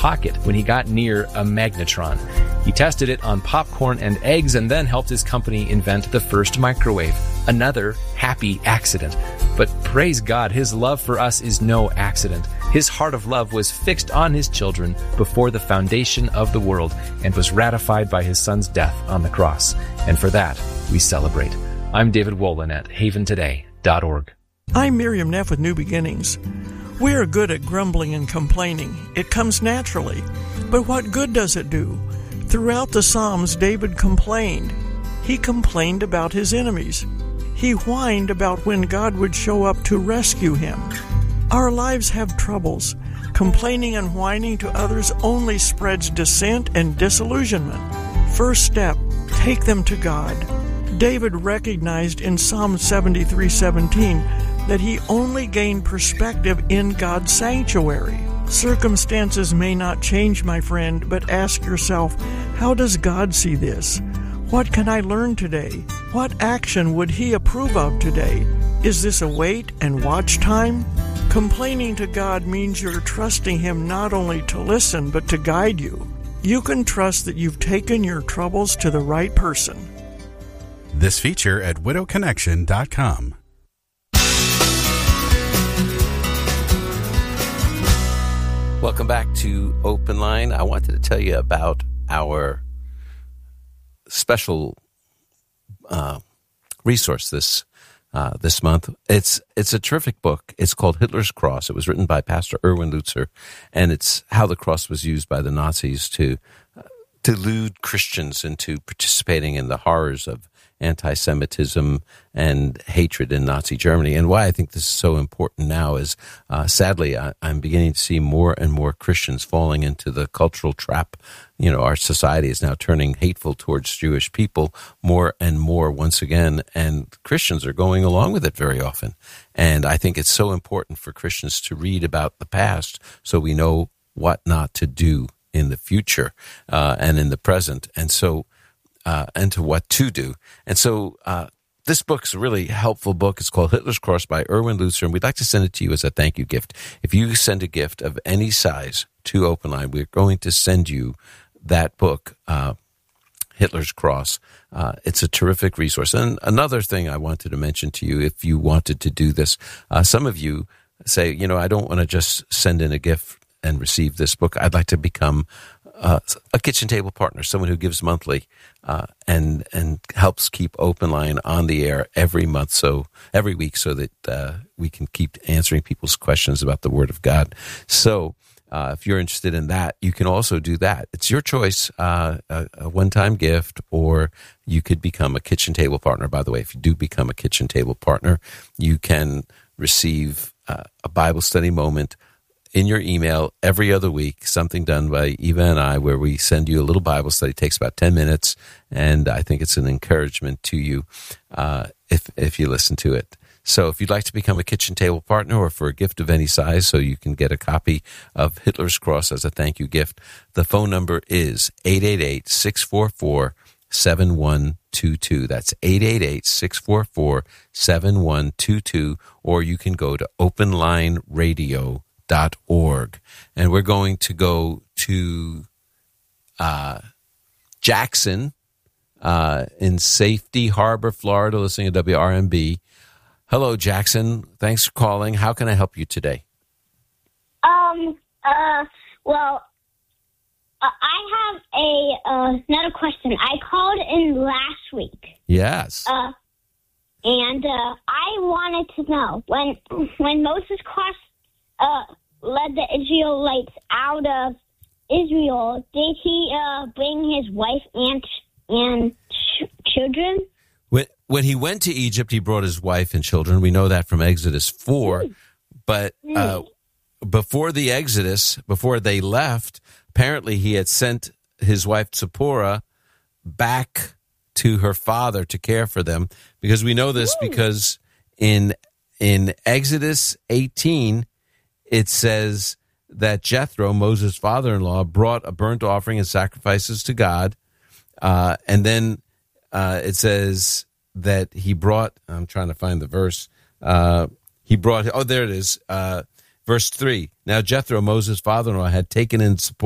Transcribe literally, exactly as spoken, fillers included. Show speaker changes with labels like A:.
A: pocket when he got near a magnetron. He tested it on popcorn and eggs and then helped his company invent the first microwave. Another happy accident. But praise God, his love for us is no accident. His heart of love was fixed on his children before the foundation of the world and was ratified by his son's death on the cross. And for that, we celebrate. I'm David Wolin at haven today dot org.
B: I'm Miriam Neff with New Beginnings. We are good at grumbling and complaining. It comes naturally. But what good does it do? Throughout the Psalms, David complained. He complained about his enemies. He whined about when God would show up to rescue him. Our lives have troubles. Complaining and whining to others only spreads dissent and disillusionment. First step, take them to God. David recognized in Psalm seventy-three seventeen that he only gained perspective in God's sanctuary. Circumstances may not change, my friend, but ask yourself, how does God see this? What can I learn today? What action would he approve of today? Is this a wait and watch time? Complaining to God means you're trusting him not only to listen, but to guide you. You can trust that you've taken your troubles to the right person.
C: This feature at widow connection dot com.
D: Welcome back to Open Line. I wanted to tell you about our special uh, resource this uh, this month. It's it's a terrific book. It's called Hitler's Cross. It was written by Pastor Erwin Lutzer, and it's how the cross was used by the Nazis to uh, delude Christians into participating in the horrors of anti-Semitism and hatred in Nazi Germany. And why I think this is so important now is, uh, sadly, I, I'm beginning to see more and more Christians falling into the cultural trap. You know, our society is now turning hateful towards Jewish people more and more once again, and Christians are going along with it very often. And I think it's so important for Christians to read about the past so we know what not to do in the future uh, and in the present. And so Uh, and to what to do. And so uh, this book's a really helpful book. It's called Hitler's Cross by Erwin Lutzer, and we'd like to send it to you as a thank you gift. If you send a gift of any size to Open Line, we're going to send you that book, uh, Hitler's Cross. Uh, it's a terrific resource. And another thing I wanted to mention to you, if you wanted to do this, uh, some of you say, you know, I don't want to just send in a gift and receive this book. I'd like to become Uh, a kitchen table partner, someone who gives monthly uh, and and helps keep Open Line on the air every month, so every week, so that uh, we can keep answering people's questions about the Word of God. So uh, if you're interested in that, you can also do that. It's your choice, uh, a, a one-time gift, or you could become a kitchen table partner. By the way, if you do become a kitchen table partner, you can receive uh, a Bible study moment in your email every other week, something done by Eva and I, where we send you a little Bible study. It takes about ten minutes, and I think it's an encouragement to you uh, if if you listen to it. So if you'd like to become a kitchen table partner, or for a gift of any size so you can get a copy of Hitler's Cross as a thank you gift, the phone number is eight eight eight, six four four, seven one two two. That's eight eight eight, six four four, seven one two two, or you can go to open line radio dot org. And we're going to go to uh, Jackson uh, in Safety Harbor, Florida, listening to W R M B. Hello, Jackson. Thanks for calling. How can I help you today?
E: Um, uh, well, uh, I have a uh, another question. I called in last week.
D: Yes.
E: Uh, and uh, I wanted to know, when when Moses crossed Uh, led the Israelites out of Israel, did he uh, bring his wife and and ch- children?
D: When when he went to Egypt, he brought his wife and children. We know that from Exodus four. Mm. But uh, before the Exodus, before they left, apparently he had sent his wife Zipporah back to her father to care for them. Because we know this mm. because in in Exodus eighteen, it says that Jethro, Moses' father-in-law, brought a burnt offering and sacrifices to God. Uh, and then uh, it says that he brought, I'm trying to find the verse, uh, he brought, oh, there it is, uh, verse three. Now Jethro, Moses' father-in-law, had taken in support